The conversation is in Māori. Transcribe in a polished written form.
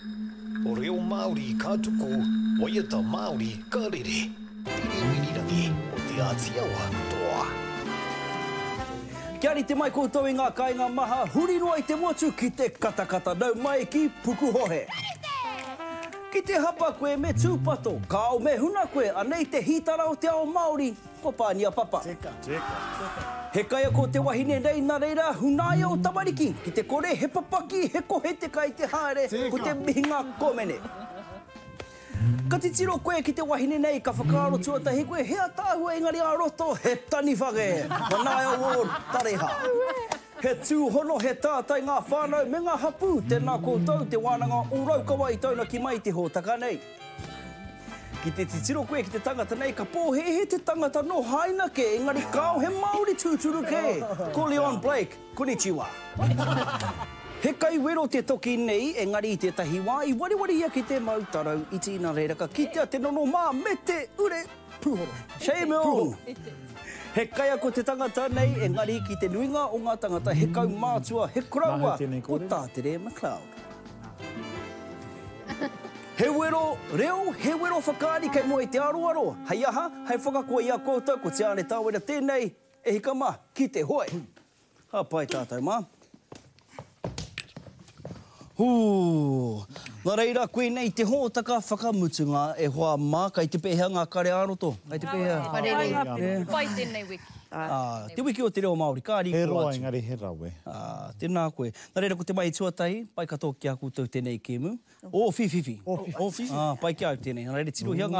O reo Māori ka tuku, waiata Māori ka rere. Tiri winirangi o te Ātiawa toa. Kia ri te mai koutou i ngā kāinga maha, huri roa i te motu ki te katakata nau mai ki Pukuhohe. Ki te hapa koe me tūpato, ka au me huna koe, anei te hitara o te ao Māori, ko pānia papa. He kai ko te wahine nei nā reira, hunaia o tamariki, ki te kore he papaki, he kohe te kai te haere, ko te mihinga komene. Ka te tiro koe ki te wahine nei, ka whakaaro tuatahi koe, hea tāhua engari a roto, he tani whage, Manaia Ward, tareha. He tūhono, he tātai ngā whānau, me ngā hapu, tēnā koutou, te wānanga o raukawa i tauna ki mai te hōtaka nei. Ki te titiro koe ki te tangata nei, ka pōhehe te tangata no haina ke, engari kāo he Māori tūturu ke. Ko Leon Blake, konnichiwa. He kai wero te toki nei, engari i te tahi wā, i wariwari ia ki te mautarau, i tīna reira ka kitea te nono mā me te ure puhoro. Shame on! He kai ako te tangata nei, engari ki te nuinga o ngā tangata, he kau mātua, he koraua, ko Tātere McLeod. He wero reo, he wero whakaari kei moe te aroaro. Hei aha, hei whakakoa ia koutou, ko te ane tāwera tēnei, e hika mā, ki te hoe. Ha pai tātou mā. Nā reira, koe nei te hōtaka whakamutunga e hoa mā, kai te pēhea ngā kare aroto. Kai te pēhea. Pai tēnei wiki. Te wiki o te reo Māori, kāri He ko roa atu. engari he rawe. Tēnā koe. Nā reira, ko te mai tuatahi, pai katoa ki a koutou tēnei kēmu. O whiwhiwi. O whiwhi. Pai ki au tēnei. Nā reira, tiro hia ngā